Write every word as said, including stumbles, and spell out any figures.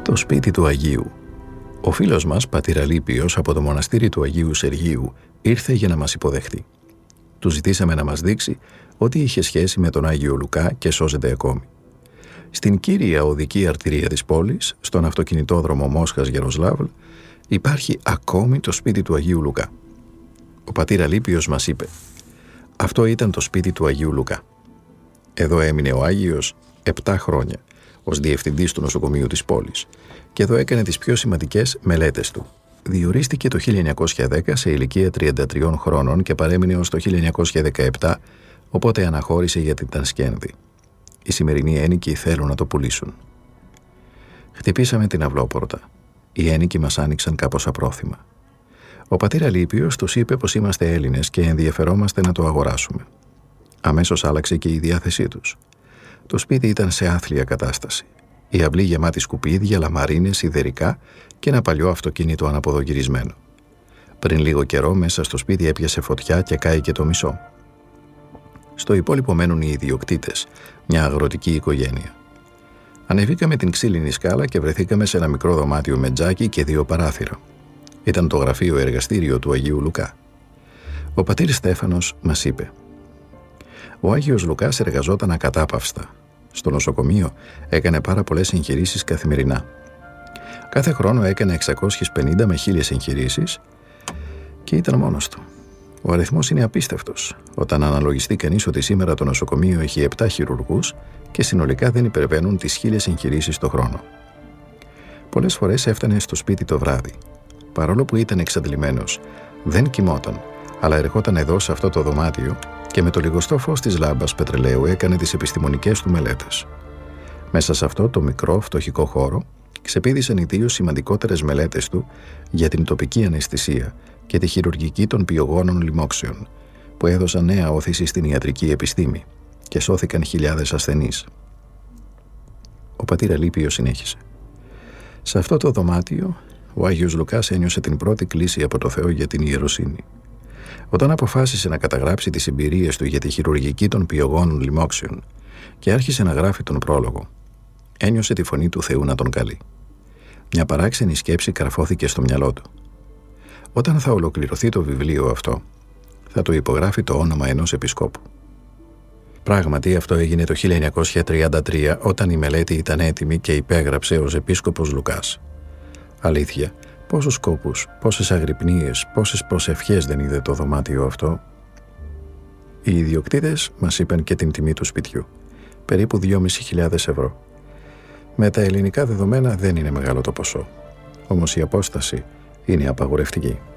Το σπίτι του Αγίου. Ο φίλος μας, πατήρ Αλίπιος, από το μοναστήρι του Αγίου Σεργίου, ήρθε για να μας υποδεχτεί. Του ζητήσαμε να μας δείξει ότι είχε σχέση με τον Άγιο Λουκά και σώζεται ακόμη. Στην κύρια οδική αρτηρία της πόλης, στον αυτοκινητόδρομο Μόσχας-Γεροσλάβλ, υπάρχει ακόμη το σπίτι του Αγίου Λουκά. Ο πατήρ Αλίπιος μας είπε: αυτό ήταν το σπίτι του Αγίου Λουκά. Εδώ έμεινε ο Άγιος επτά χρόνια ως διευθυντής του νοσοκομείου της πόλης και εδώ έκανε τις πιο σημαντικές μελέτες του. Διορίστηκε το χίλια εννιακόσια δέκα σε ηλικία τριάντα τριών χρόνων και παρέμεινε ως το χίλια εννιακόσια δεκαεπτά, οπότε αναχώρησε για την Τανσκένδη. Οι σημερινοί ένοικοι θέλουν να το πουλήσουν. Χτυπήσαμε την αυλόπορτα. Οι ένοικοι μας άνοιξαν κάπως απρόθυμα. Ο πατήρ Αλίπιος τους είπε πως είμαστε Έλληνες και ενδιαφερόμαστε να το αγοράσουμε. Αμέσως άλλαξε και η διάθεσή τους. Το σπίτι ήταν σε άθλια κατάσταση. Η αυλή γεμάτη σκουπίδια, λαμαρίνες, σιδερικά και ένα παλιό αυτοκίνητο αναποδογυρισμένο. Πριν λίγο καιρό μέσα στο σπίτι έπιασε φωτιά και κάηκε το μισό. Στο υπόλοιπο μένουν οι ιδιοκτήτες, μια αγροτική οικογένεια. Ανεβήκαμε την ξύλινη σκάλα και βρεθήκαμε σε ένα μικρό δωμάτιο με τζάκι και δύο παράθυρα. Ήταν το γραφείο εργαστήριο του Αγίου Λουκά. Ο πατήρ Στέφανος μας είπε: ο Άγιος Λουκάς εργαζόταν ακατάπαυστα. Στο νοσοκομείο έκανε πάρα πολλές εγχειρήσεις καθημερινά. Κάθε χρόνο έκανε εξακόσιες πενήντα με χίλιες εγχειρήσεις και ήταν μόνος του. Ο αριθμός είναι απίστευτος όταν αναλογιστεί κανείς ότι σήμερα το νοσοκομείο έχει επτά χειρουργούς και συνολικά δεν υπερβαίνουν τις χίλιες εγχειρήσεις το χρόνο. Πολλές φορές έφτανε στο σπίτι το βράδυ. Παρόλο που ήταν εξαντλημένος, δεν κοιμόταν, αλλά ερχόταν εδώ σε αυτό το δωμάτιο και με το λιγοστό φως της λάμπας πετρελαίου έκανε τις επιστημονικές του μελέτες. Μέσα σε αυτό το μικρό φτωχικό χώρο ξεπήδησαν οι δύο σημαντικότερες μελέτες του για την τοπική αναισθησία και τη χειρουργική των πιογόνων λοιμόξεων, που έδωσαν νέα όθηση στην ιατρική επιστήμη και σώθηκαν χιλιάδες ασθενείς. Ο πατήρ Αλίπιος συνέχισε: σε αυτό το δωμάτιο ο Άγιος Λουκάς ένιωσε την πρώτη κλήση από το Θεό για την ιεροσύνη. Όταν αποφάσισε να καταγράψει τις εμπειρίες του για τη χειρουργική των πιογόνων λοιμόξεων και άρχισε να γράφει τον πρόλογο, ένιωσε τη φωνή του Θεού να τον καλεί. Μια παράξενη σκέψη καρφώθηκε στο μυαλό του. Όταν θα ολοκληρωθεί το βιβλίο αυτό, θα το υπογράφει το όνομα ενός επισκόπου. Πράγματι, αυτό έγινε το χίλια εννιακόσια τριάντα τρία, όταν η μελέτη ήταν έτοιμη και υπέγραψε ως επίσκοπος Λουκάς. Αλήθεια, πόσους σκόπους, πόσες αγρυπνίες, πόσες προσευχές δεν είδε το δωμάτιο αυτό. Οι ιδιοκτήτες μας είπαν και την τιμή του σπιτιού, περίπου δυόμισι χιλιάδες ευρώ. Με τα ελληνικά δεδομένα δεν είναι μεγάλο το ποσό, όμως η απόσταση είναι απαγορευτική.